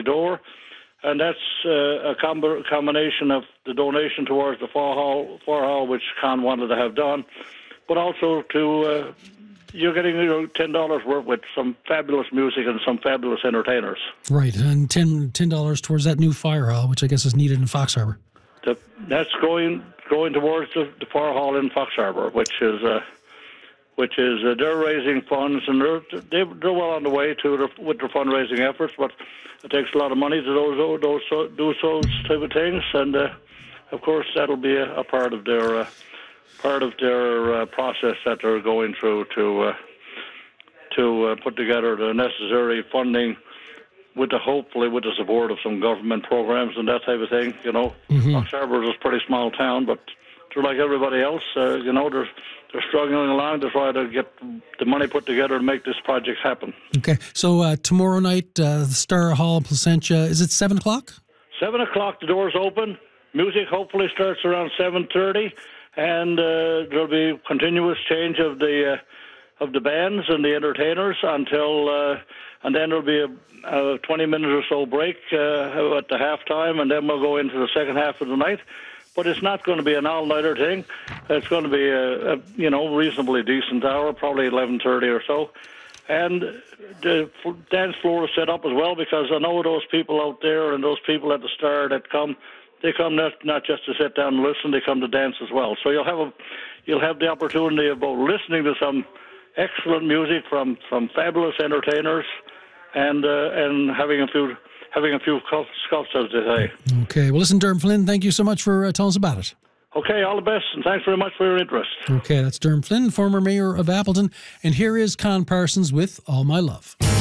door. And that's a combination of the donation towards the Fire Hall, which Con wanted to have done, but also to you're getting $10 worth with some fabulous music and some fabulous entertainers. Right, and $10 towards that new fire hall, which I guess is needed in Fox Harbour. That's going towards the Fire Hall in Fox Harbour, which is they're raising funds, and they're well on the way with their fundraising efforts, but it takes a lot of money to do those type of things, and of course that'll be a part of their process that they're going through to put together the necessary funding hopefully with the support of some government programs and that type of thing. Fox Harbour is a pretty small town, but they're like everybody else. They're struggling along to try to get the money put together to make this project happen. Okay, so tomorrow night, the Star Hall, Placentia, is it 7 o'clock? 7 o'clock, the doors open. Music hopefully starts around 7:30, and there'll be continuous change of the bands and the entertainers until, and then there'll be a 20-minute or so break at the halftime, and then we'll go into the second half of the night. But it's not going to be an all-nighter thing. It's going to be a reasonably decent hour, probably 11:30 or so. And the dance floor is set up as well, because I know those people out there and those people at the Star that come, they come not just to sit down and listen, they come to dance as well. So you'll have the opportunity of both listening to some excellent music from fabulous entertainers and having a few scuffs, as they say. Okay. Well, listen, Derm Flynn, thank you so much for telling us about it. Okay, all the best, and thanks very much for your interest. Okay, that's Derm Flynn, former mayor of Appleton, and here is Con Parsons with All My Love.